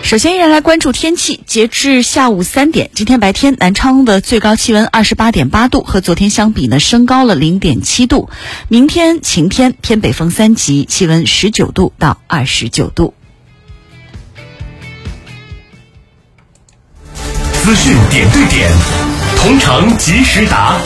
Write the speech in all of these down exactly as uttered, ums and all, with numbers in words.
首先依然来关注天气，截至下午三点，今天白天南昌的最高气温 二十八点八度，和昨天相比呢升高了 零点七度。明天晴天，偏北风三级，气温十九度到二十九度。 资讯点对点，同城及时达。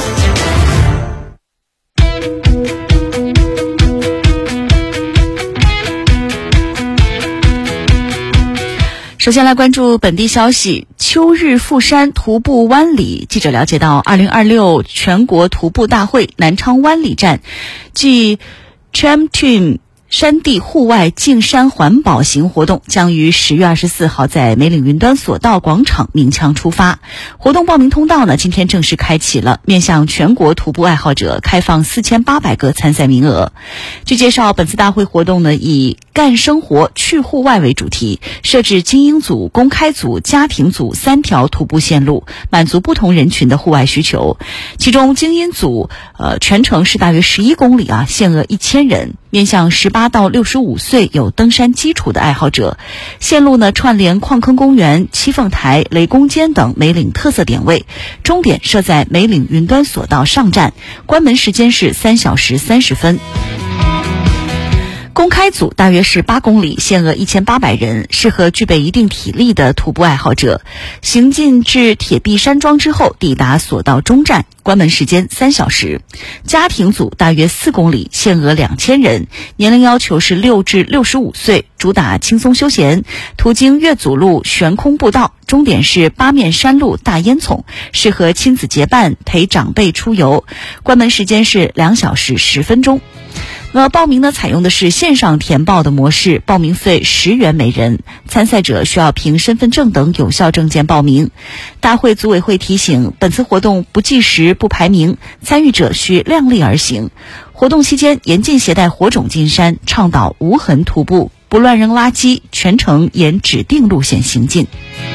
首先来关注本地消息，秋日富山徒步湾里，记者了解到二零二六全国徒步大会南昌湾里站继 Champion山地户外径山环保行活动将于十月二十四号在梅岭云端索道广场鸣枪出发。活动报名通道呢，今天正式开启了，面向全国徒步爱好者开放四千八百个参赛名额。据介绍，本次大会活动呢以干生活去户外为主题，设置精英组、公开组、家庭组三条徒步线路，满足不同人群的户外需求。其中精英组呃全程是大约十一公里啊，限额一千人，面向十八到六十五岁有登山基础的爱好者。线路呢串联矿坑公园、七凤台、雷公尖等梅岭特色点位，终点设在梅岭云端索道上站，关门时间是三小时三十分。公开组大约是八公里，限额一千八百人，适合具备一定体力的徒步爱好者。行进至铁壁山庄之后，抵达索道终站，关门时间三小时。家庭组大约四公里，限额两千人，年龄要求是六至六十五岁，主打轻松休闲。途经越祖路悬空步道，终点是八面山路大烟囱，适合亲子结伴陪长辈出游。关门时间是两小时十分钟。那么报名呢，采用的是线上填报的模式，报名费十元每人，参赛者需要凭身份证等有效证件报名。大会组委会提醒，本次活动不计时不排名，参与者需量力而行。活动期间严禁携带火种进山，倡导无痕徒步，不乱扔垃圾，全程沿指定路线行进。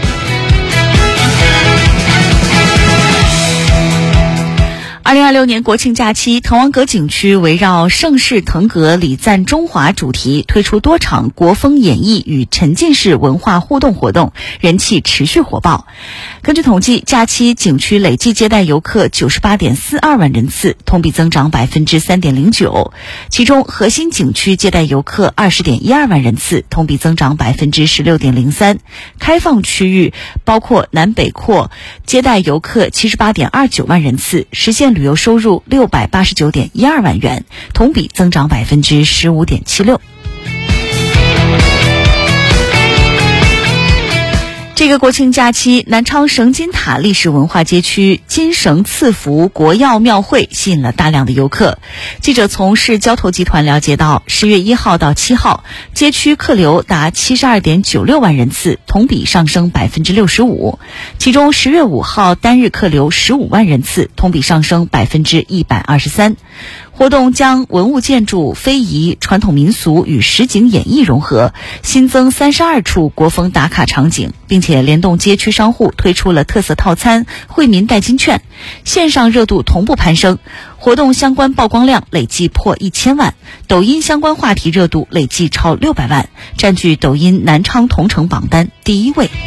二零二六年国庆假期，滕王阁景区围绕盛世腾阁礼赞中华主题，推出多场国风演绎与沉浸式文化互动活动，人气持续火爆。根据统计，假期景区累计接待游客 九十八点四二万人次，同比增长 百分之三点零九。其中核心景区接待游客 二十点一二万人次，同比增长 百分之十六点零三。开放区域包括南北廓，接待游客 七十八点二九万人次，实现旅游收入 六百八十九点一二万元，同比增长 百分之十五点七六。这个国庆假期，南昌绳金塔历史文化街区金绳赐福国药庙会吸引了大量的游客。记者从市交投集团了解到，十月一号到七号，街区客流达 七十二点九六万人次，同比上升 百分之六十五。其中十月五号单日客流十五万人次，同比上升 百分之一百二十三。活动将文物建筑、非遗、传统民俗与实景演绎融合，新增三十二处国风打卡场景，并且联动街区商户推出了特色套餐、惠民代金券，线上热度同步攀升。活动相关曝光量累计破一千万，抖音相关话题热度累计超六百万，占据抖音南昌同城榜单第一位。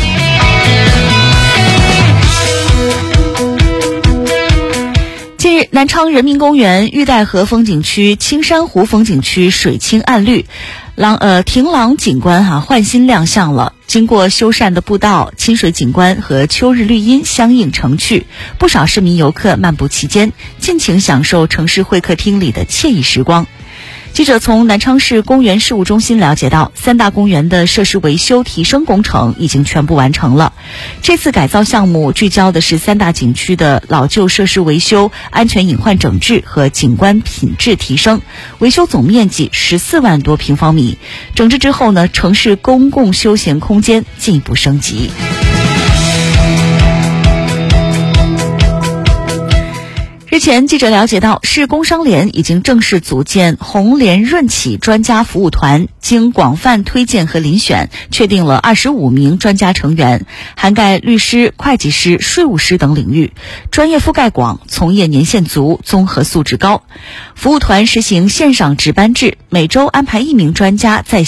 近日，南昌人民公园玉带河风景区、青山湖风景区水清岸绿，廊呃亭廊景观哈、啊、焕新亮相了。经过修缮的步道、清水景观和秋日绿荫相映成趣，不少市民游客漫步其间，尽情享受城市会客厅里的惬意时光。记者从南昌市公园事务中心了解到，三大公园的设施维修提升工程已经全部完成了。这次改造项目聚焦的是三大景区的老旧设施维修、安全隐患整治和景观品质提升，维修总面积十四万多平方米。整治之后呢，城市公共休闲空间进一步升级。日前，记者了解到，市工商联已经正式组建红联润企专家服务团，经广泛推荐和遴选，确定了二十五名专家成员，涵盖律师、会计师、税务师等领域，专业覆盖广，从业年限足，综合素质高。服务团实行线上值班制，每周安排一名专家在